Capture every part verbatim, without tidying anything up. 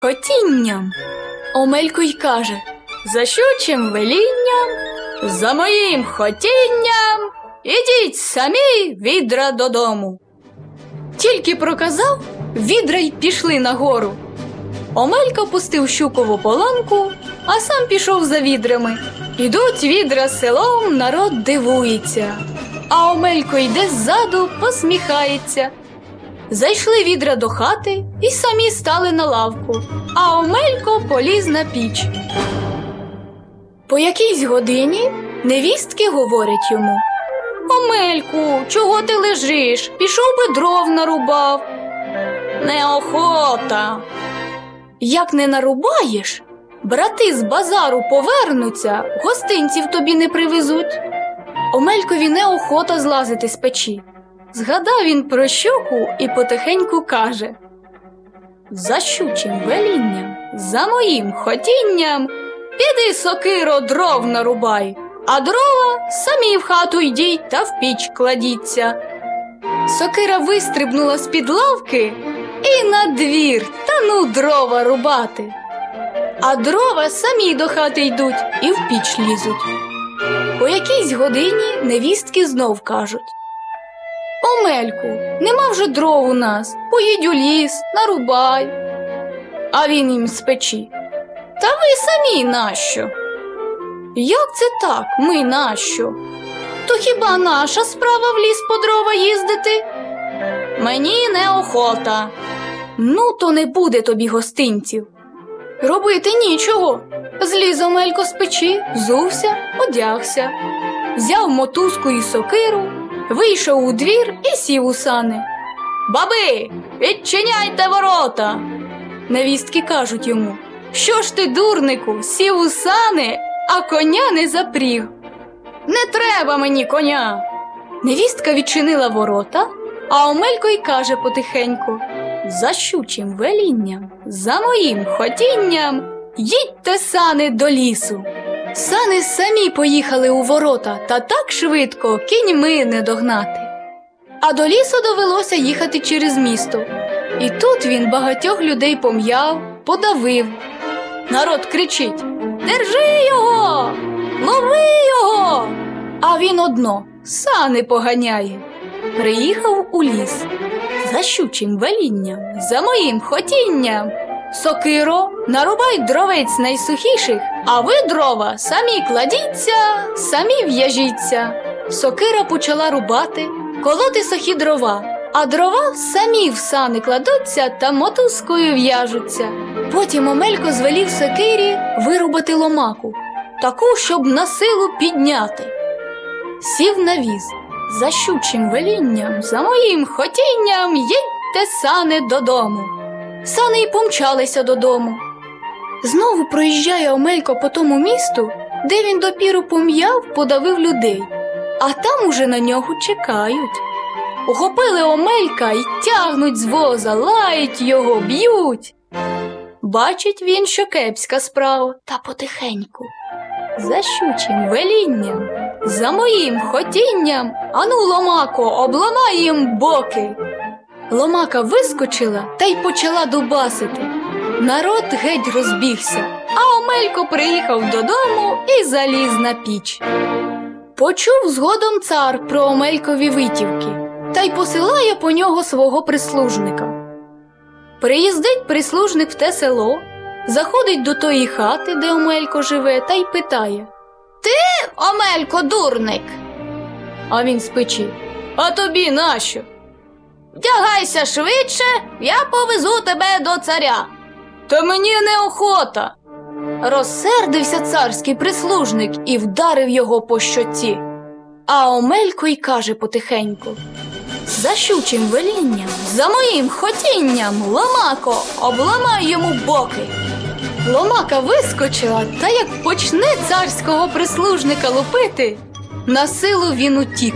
хотінням. Омелько й каже: за щучим велінням, за моїм хотінням, ідіть самі, відра, додому. Тільки проказав, відра й пішли нагору. Омелько пустив щуку в ополонку, а сам пішов за відрами. Ідуть відра селом, народ дивується, а Омелько йде ззаду, посміхається. Зайшли відра до хати і самі стали на лавку, а Омелько поліз на піч. По якійсь годині невістки говорять йому: «Омельку, чого ти лежиш? Пішов би дров нарубав». «Неохота». «Як не нарубаєш, брати з базару повернуться, гостинців тобі не привезуть». Омелькові неохота злазити з печі. Згадав він про щуку і потихеньку каже: за щучим велінням, за моїм хотінням, піди, сокиро, дров нарубай, а дрова самі в хату йдіть та в піч кладіться. Сокира вистрибнула з-під лавки і на двір, та ну дрова рубати. А дрова самі до хати йдуть і в піч лізуть. По якійсь годині невістки знов кажуть: «Омельку, нема вже дров у нас, поїдь у ліс, нарубай». А він їм з печі: «Та ви самі нащо?» «Як це так, ми нащо? То хіба наша справа в ліс по дрова їздити?» «Мені неохота». «Ну, то не буде тобі гостинців». Робити нічого. Зліз Омелько з печі, взувся, одягся, взяв мотузку і сокиру, вийшов у двір і сів у сани. «Баби, відчиняйте ворота!» Невістки кажуть йому: «Що ж ти, дурнику, сів у сани, а коня не запріг?» «Не треба мені коня!» Невістка відчинила ворота, а Омелько й каже потихеньку: за щучим велінням, за моїм хотінням, їдьте, сани, до лісу. Сани самі поїхали у ворота, та так швидко кіньми не догнати. А до лісу довелося їхати через місто. І тут він багатьох людей пом'яв, подавив. Народ кричить: «Держи його! Лови його!» А він одно сани поганяє. Приїхав у ліс. За щучим велінням, за моїм хотінням, сокиро, нарубай дровець найсухіших, а ви, дрова, самі кладіться, самі в'яжіться. Сокира почала рубати, колоти сухі дрова, а дрова самі в сани кладуться та мотузкою в'яжуться. Потім Омелько звелів сокирі вирубати ломаку, таку, щоб на силу підняти. Сів на віз. За щучим велінням, за моїм хотінням, їдьте, сани, додому. Сани й помчалися додому. Знову проїжджає Омелько по тому місту, де він допіру пом'яв, подавив людей. А там уже на нього чекають. Ухопили Омелька й тягнуть з воза, лають його, б'ють. Бачить він, що кепська справа, та потихеньку: за щучим велінням, за моїм хотінням, ану, ломако, обламай їм боки. Ломака вискочила та й почала дубасити. Народ геть розбігся, а Омелько приїхав додому і заліз на піч. Почув згодом цар про Омелькові витівки, та й посилає по нього свого прислужника. Приїздить прислужник в те село, заходить до тої хати, де Омелько живе, та й питає: «Ти, Омелько, дурник?» А він з печі: «А тобі нащо?» «Вдягайся швидше, я повезу тебе до царя». «Та мені неохота». Розсердився царський прислужник і вдарив його по щоці. А Омелько й каже потихеньку: за щучим велінням, за моїм хотінням, ломако, обламай йому боки. Ломака вискочила, та як почне царського прислужника лупити, на силу він утік.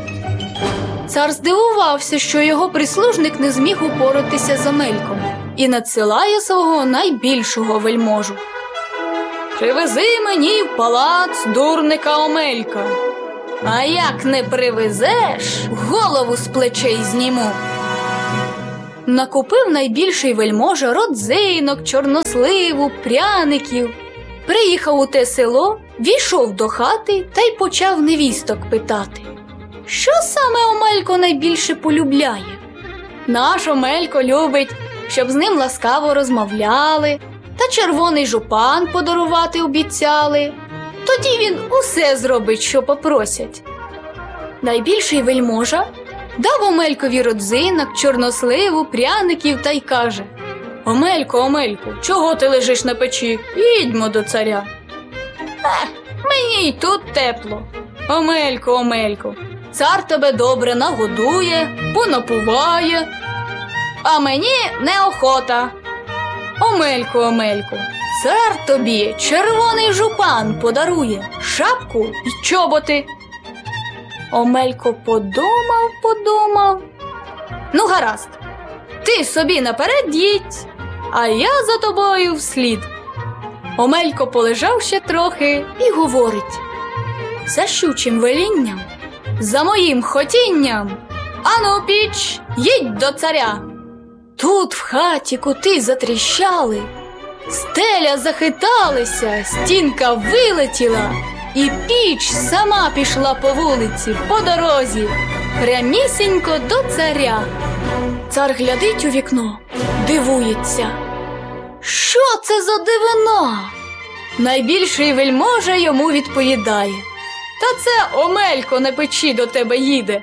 Цар здивувався, що його прислужник не зміг упоратися з Омельком, і надсилає свого найбільшого вельможу: «Привези мені в палац дурника Омелька, а як не привезеш, голову з плечей зніму». Накупив найбільший вельможа родзинок, чорносливу, пряників. Приїхав у те село, війшов до хати та й почав невісток питати. Що саме Омелько найбільше полюбляє? Наш Омелько любить, щоб з ним ласкаво розмовляли, та червоний жупан подарувати обіцяли. Тоді він усе зробить, що попросять. Найбільший вельможа дав Омелькові родзинок, чорносливу, пряників та й каже: «Омелько, Омелько, чого ти лежиш на печі? Їдьмо до царя». «Ех, мені й тут тепло. Омелько, Омелько, цар тебе добре нагодує, понапуває, а мені неохота. Омелько, Омелько, цар тобі червоний жупан подарує, шапку й чоботи». Омелько подумав, подумав. «Ну, гаразд, ти собі наперед їдь, а я за тобою вслід». Омелько полежав ще трохи і говорить: «За щучим велінням, за моїм хотінням, ану піч, їдь до царя». Тут в хаті кути затріщали, стеля захиталася, стінка вилетіла, і піч сама пішла по вулиці, по дорозі, прямісінько до царя. Цар глядить у вікно, дивується. Що це за дивина? Найбільший вельможа йому відповідає: «Та це Омелько на печі до тебе їде».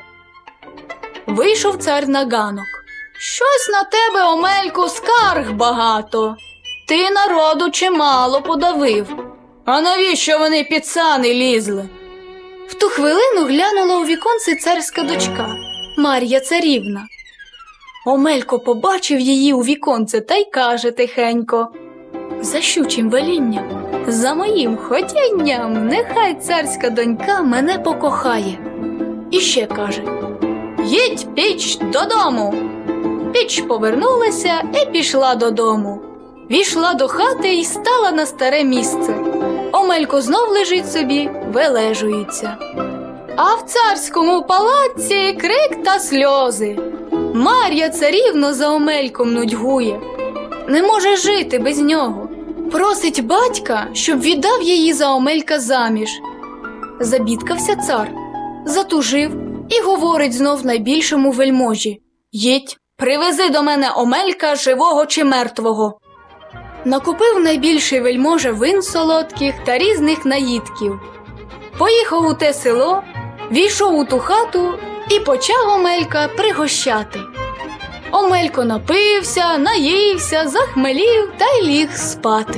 Вийшов цар на ганок. «Щось на тебе, Омелько, скарг багато. Ти народу чимало подавив. А навіщо вони під сани лізли?» В ту хвилину глянула у віконце царська дочка, Мар'я царівна. Омелько побачив її у віконце та й каже тихенько: «За щучим велінням, за моїм хотінням, нехай царська донька мене покохає». І ще каже: «Їдь, піч, додому». Піч повернулася і пішла додому. Війшла до хати і стала на старе місце. Омелько знов лежить собі, вилежується. А в царському палаці крик та сльози. Мар'я царівна за Омельком нудьгує. Не може жити без нього. Просить батька, щоб віддав її за Омелька заміж. Забідкався цар, затужив і говорить знов найбільшому вельможі: «Їдь, привези до мене Омелька живого чи мертвого». Накупив найбільший вельможа вин солодких та різних наїдків. Поїхав у те село, війшов у ту хату і почав Омелька пригощати. Омелько напився, наївся, захмелів та й ліг спати.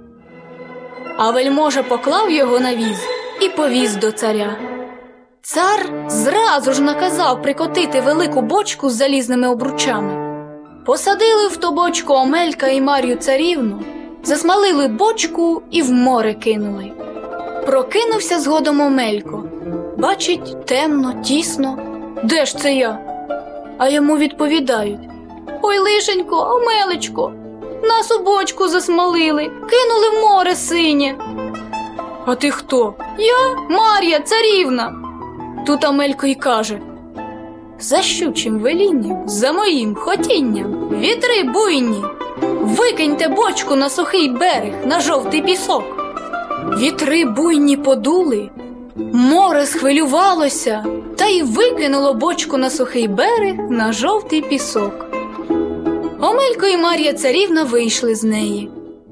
А вельможа поклав його на віз і повіз до царя. Цар зразу ж наказав прикотити велику бочку з залізними обручами. Посадили в ту бочку Омелька і Мар'ю царівну, засмалили бочку і в море кинули. Прокинувся згодом Омелько. Бачить, темно, тісно. Де ж це я? А йому відповідають: «Ой, лишенько, Омелечко, нас у бочку засмалили, кинули в море синє». «А ти хто?» «Я, Мар'я царівна». Тут Омелько й каже: «За щучим велінням, за моїм хотінням, вітри буйні, викиньте бочку на сухий берег, на жовтий пісок». Вітри буйні подули, море схвилювалося, та й викинуло бочку на сухий берег, на жовтий пісок. Омелько і Мар'я царівна вийшли з неї.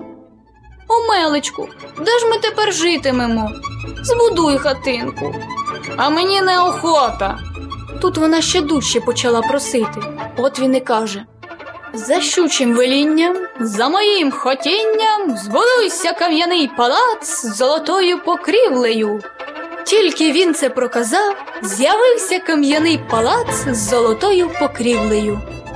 «Омелечку, де ж ми тепер житимемо? Збудуй хатинку». «А мені неохота». Тут вона ще дужче почала просити. От він і каже: «За щучим велінням, за моїм хотінням, збудуйся кам'яний палац з золотою покрівлею». Тільки він це проказав, з'явився кам'яний палац з золотою покрівлею.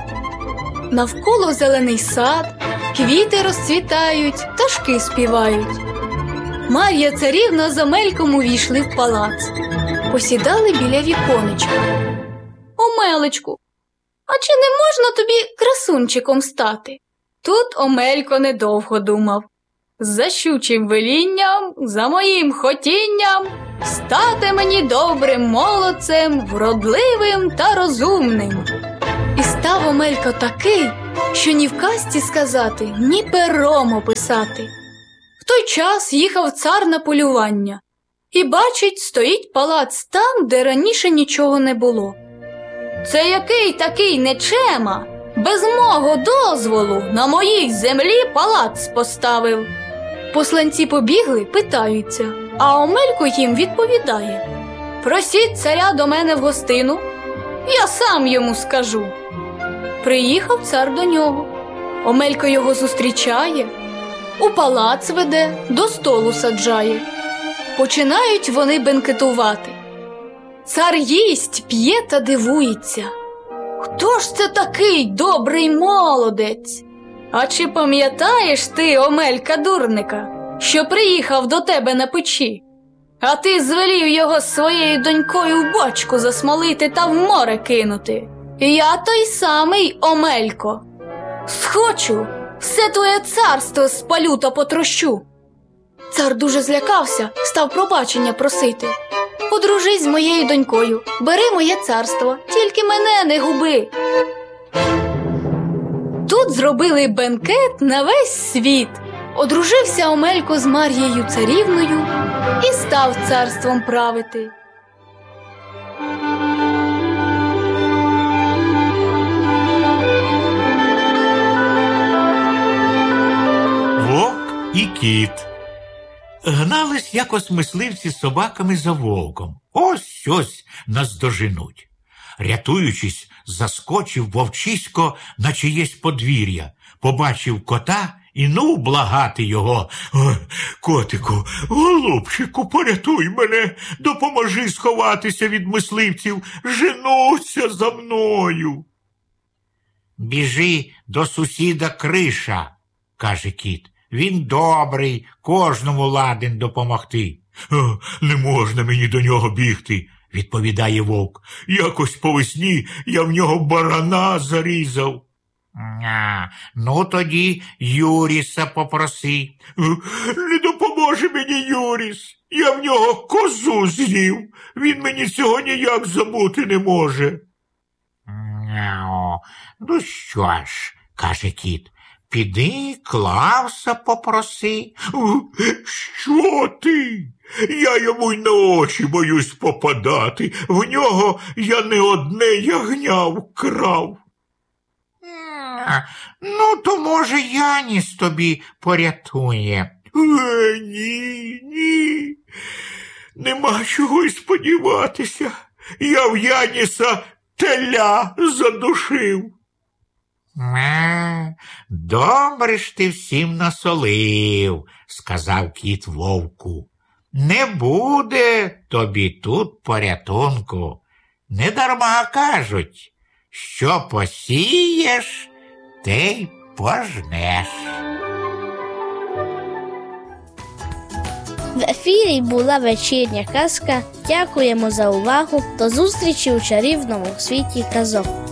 Навколо зелений сад, квіти розцвітають, пташки співають. Мар'я царівна з Омельком увійшли в палац. Посідали біля віконечка. «Омелечку, а чи не можна тобі красунчиком стати?» Тут Омелько недовго думав. «За щучим велінням, за моїм хотінням, стати мені добрим молодцем, вродливим та розумним». І став Омелько такий, що ні в казці сказати, ні пером описати. В той час їхав цар на полювання. І бачить, стоїть палац там, де раніше нічого не було. Це який такий нечема, без мого дозволу на моїй землі палац поставив? Посланці побігли, питаються, а Омелько їм відповідає: просіть царя до мене в гостину, я сам йому скажу. Приїхав цар до нього. Омелько його зустрічає, у палац веде, до столу саджає. Починають вони бенкетувати. Цар їсть, п'є та дивується. Хто ж це такий добрий молодець? А чи пам'ятаєш ти, Омелька дурника, що приїхав до тебе на печі? А ти звелів його своєю донькою в бочку засмолити та в море кинути. Я той самий Омелько. Схочу, все твоє царство спалю та потрощу. Цар дуже злякався, став пробачення просити. Одружись з моєю донькою, бери моє царство, тільки мене не губи. Тут зробили бенкет на весь світ. Одружився Омелько з Мар'єю царівною і став царством правити. Вовк і кіт. Гнались якось мисливці з собаками за вовком. Ось-ось наздоженуть. Рятуючись, заскочив вовчисько на чиєсь подвір'я, побачив кота і ну благати його: «Ой, котику, голубчику, порятуй мене, допоможи сховатися від мисливців, женуться за мною». «Біжи до сусіда Криша», – каже кіт. «Він добрий, кожному ладен допомогти». «Не можна мені до нього бігти», – відповідає вовк. «Якось по весні я в нього барана зарізав». «А, ну тоді Юріса попроси». «Не допоможе мені Юріс, я в нього козу з'їв, він мені цього ніяк забути не може». «Ну що ж», – каже кіт, – «піди Клавса попроси». «Що ти? Я йому й на очі боюсь попадати. В нього я не одне ягня вкрав». «Ну, то, може, Яніс тобі порятує». Е, ні, ні, нема чого й сподіватися. Я в Яніса теля задушив». «Ме, добре ж ти всім насолив», – сказав кіт вовку. «Не буде тобі тут порятунку. Недарма кажуть, що посієш, те й пожнеш». В ефірі була вечірня казка. Дякуємо за увагу. До зустрічі у чарівному світі казок.